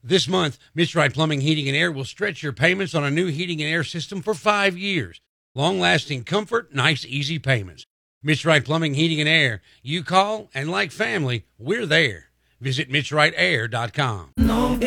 This month, Mitch Wright Plumbing, Heating, and Air will stretch your payments on a new heating and air system for 5 years. Long-lasting comfort, nice, easy payments. Mitch Wright Plumbing, Heating, and Air. You call, and like family, we're there. Visit MitchWrightAir.com. No